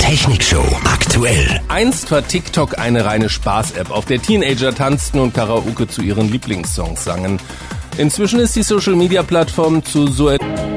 Technikshow aktuell. Einst war TikTok eine reine Spaß-App, auf der Teenager tanzten und Karaoke zu ihren Lieblingssongs sangen. Inzwischen ist die Social-Media-Plattform zu so